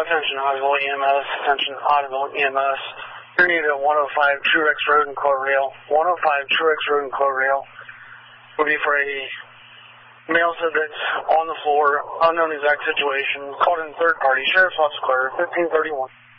Attention Hodgeville EMS, attention Hodgeville EMS. You're needed at 105 Truex Road in Corail. 105 Truex Road in Corail will be for a male subject on the floor, unknown exact situation, called in third party, Sheriff's Office Clerk, 1531.